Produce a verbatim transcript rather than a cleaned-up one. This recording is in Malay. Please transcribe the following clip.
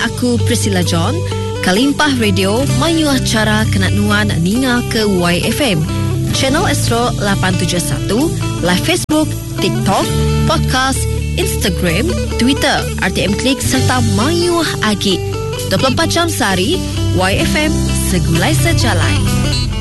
aku Priscilla John. Kalimpah Radio mayuh acara kenat nuan ninga ke Y F M. Channel Astro lapan tujuh satu, live Facebook, TikTok, podcast, Instagram, Twitter, R T M Klik serta mayuh agi. dua puluh empat jam sehari, Y F M segulai sejalai.